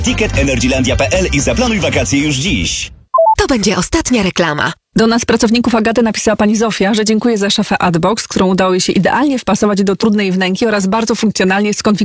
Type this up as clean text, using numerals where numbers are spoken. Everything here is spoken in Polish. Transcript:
Ticketenergylandia.pl i zaplanuj wakacje już dziś. To będzie ostatnia reklama. Do nas, pracowników Agaty, napisała pani Zofia, że dziękuję za szafę Adbox, którą udało jej się idealnie wpasować do trudnej wnęki oraz bardzo funkcjonalnie skonfigurować